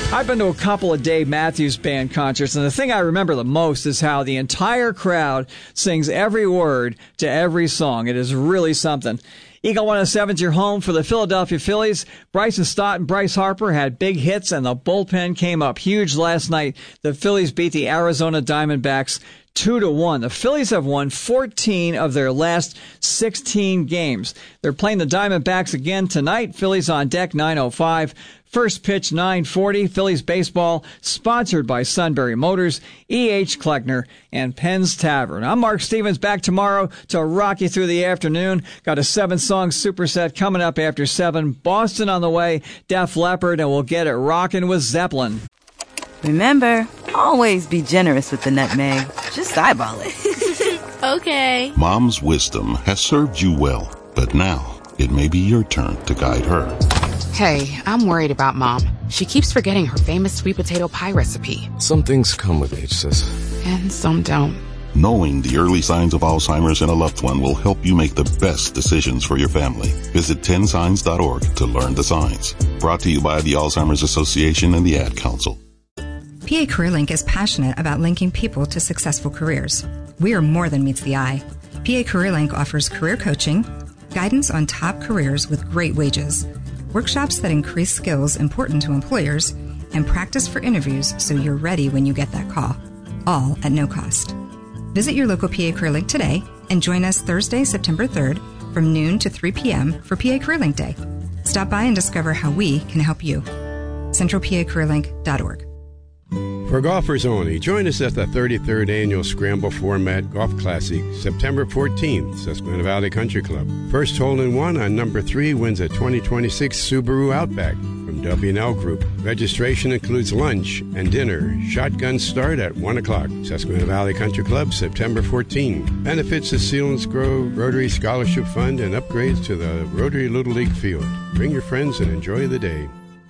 I've been to a couple of Dave Matthews Band concerts, and the thing I remember the most is how the entire crowd sings every word to every song. It is really something. Eagle 107's your home for the Philadelphia Phillies. Bryson Stott and Bryce Harper had big hits, and the bullpen came up huge last night. The Phillies beat the Arizona Diamondbacks 2-1. The Phillies have won 14 of their last 16 games. They're playing the Diamondbacks again tonight. Phillies on deck, 9:05. First pitch, 9:40. Phillies baseball, sponsored by Sunbury Motors, E.H. Kleckner, and Penn's Tavern. I'm Mark Stevens, back tomorrow to rock you through the afternoon. Got a 7-song superset coming up after 7. Boston on the way, Def Leppard, and we'll get it rocking with Zeppelin. Remember, always be generous with the nutmeg. Just eyeball it. Okay. Mom's wisdom has served you well, but now it may be your turn to guide her. Hey, I'm worried about Mom. She keeps forgetting her famous sweet potato pie recipe. Some things come with age, sis. And some don't. Knowing the early signs of Alzheimer's in a loved one will help you make the best decisions for your family. Visit 10signs.org to learn the signs. Brought to you by the Alzheimer's Association and the Ad Council. PA CareerLink is passionate about linking people to successful careers. We are more than meets the eye. PA CareerLink offers career coaching, guidance on top careers with great wages, workshops that increase skills important to employers, and practice for interviews so you're ready when you get that call, all at no cost. Visit your local PA CareerLink today and join us Thursday, September 3rd from noon to 3 p.m. for PA CareerLink Day. Stop by and discover how we can help you. CentralPACareerLink.org. For golfers only, join us at the 33rd Annual Scramble Format Golf Classic, September 14th, Susquehanna Valley Country Club. First hole-in-one on number 3 wins a 2026 Subaru Outback from W&L Group. Registration includes lunch and dinner. Shotgun start at 1 o'clock. Susquehanna Valley Country Club, September 14. Benefits the Selinsgrove Rotary Scholarship Fund and upgrades to the Rotary Little League field. Bring your friends and enjoy the day.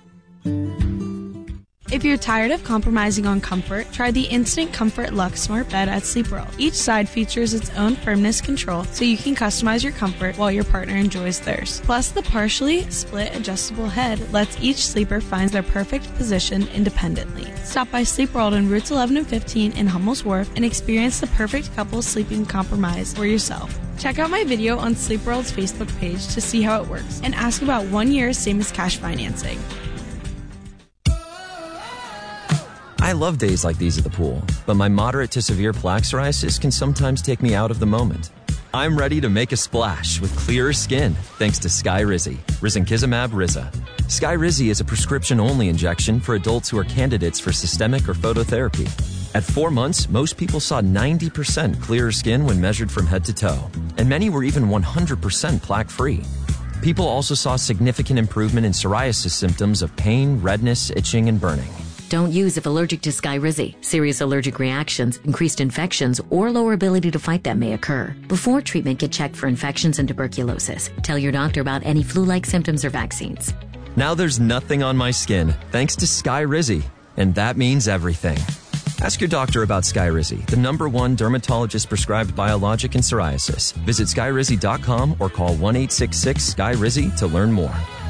If you're tired of compromising on comfort, try the Instant Comfort Luxe Smart Bed at Sleep World. Each side features its own firmness control, so you can customize your comfort while your partner enjoys theirs. Plus, the partially split adjustable head lets each sleeper find their perfect position independently. Stop by Sleep World on Routes 11 and 15 in Hummel's Wharf and experience the perfect couple sleeping compromise for yourself. Check out my video on Sleep World's Facebook page to see how it works and ask about 1 year same as cash financing. I love days like these at the pool, but my moderate to severe plaque psoriasis can sometimes take me out of the moment. I'm ready to make a splash with clearer skin thanks to Skyrizi, Risankizumab Riza. Skyrizi is a prescription-only injection for adults who are candidates for systemic or phototherapy. At 4 months, most people saw 90% clearer skin when measured from head to toe, and many were even 100% plaque-free. People also saw significant improvement in psoriasis symptoms of pain, redness, itching, and burning. Don't use if allergic to Skyrizi. Serious allergic reactions, increased infections, or lower ability to fight them may occur. Before treatment, get checked for infections and tuberculosis. Tell your doctor about any flu-like symptoms or vaccines. Now there's nothing on my skin thanks to Skyrizi, and that means everything. Ask your doctor about Skyrizi, the #1 dermatologist-prescribed biologic in psoriasis. Visit skyrizi.com or call 1-866-SKYRIZI to learn more.